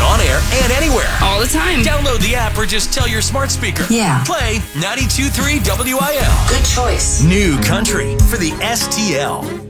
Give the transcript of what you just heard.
on air and anywhere. All the time. Download the app or just tell your smart speaker. Yeah. Play 92.3 WIL. Good choice. New country for the STL.